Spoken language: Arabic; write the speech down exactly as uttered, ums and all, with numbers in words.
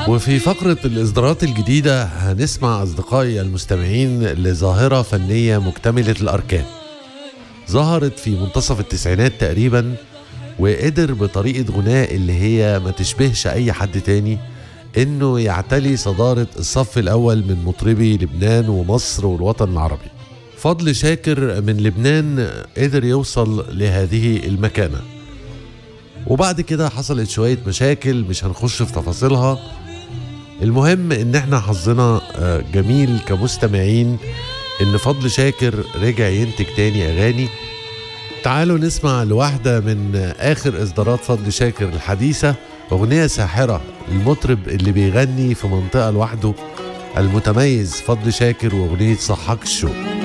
وفي فقرة الإصدارات الجديدة هنسمع أصدقائي المستمعين لظاهرة فنية مكتملة الأركان ظهرت في منتصف التسعينات تقريبا، وقدر بطريقة غناء اللي هي ما تشبهش أي حد تاني إنه يعتلي صدارة الصف الأول من مطربي لبنان ومصر والوطن العربي. فضل شاكر من لبنان قدر يوصل لهذه المكانة، وبعد كده حصلت شوية مشاكل مش هنخش في تفاصيلها. المهم ان احنا حظنا جميل كمستمعين ان فضل شاكر رجع ينتج تاني اغاني. تعالوا نسمع لواحدة من اخر اصدارات فضل شاكر الحديثة، اغنية ساحرة، المطرب اللي بيغني في منطقة لوحده المتميز فضل شاكر، واغنية صحاك الشوق.